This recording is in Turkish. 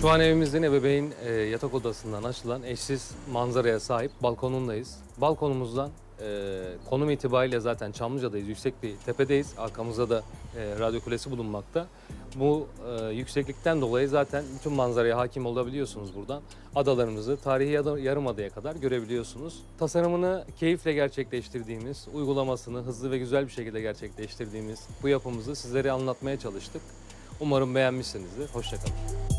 Şu an evimizin ebeveyn yatak odasından açılan eşsiz manzaraya sahip balkonundayız. Balkonumuzdan konum itibariyle zaten Çamlıca'dayız, yüksek bir tepedeyiz. Arkamızda da radyo kulesi bulunmakta. Bu yükseklikten dolayı zaten bütün manzaraya hakim olabiliyorsunuz buradan. Adalarımızı tarihi yarımadaya kadar görebiliyorsunuz. Tasarımını keyifle gerçekleştirdiğimiz, uygulamasını hızlı ve güzel bir şekilde gerçekleştirdiğimiz bu yapımızı sizlere anlatmaya çalıştık. Umarım beğenmişsinizdir. Hoşça kalın.